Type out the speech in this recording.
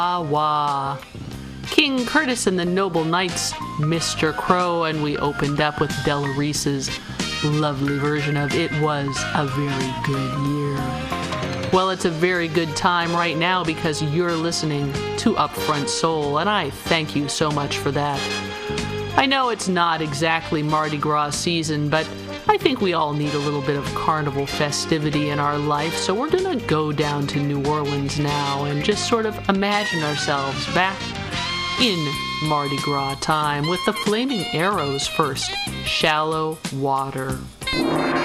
Wah. King Curtis and the Noble Knights, Mr. Crow, and we opened up with Della Reese's lovely version of It Was a Very Good Year. Well, it's a very good time right now because you're listening to Upfront Soul, and I thank you so much for that. I know it's not exactly Mardi Gras season, but I think we all need a little bit of carnival festivity in our life, so we're gonna go down to New Orleans now and just sort of imagine ourselves back in Mardi Gras time with the Flaming Arrows first, Shallow Water.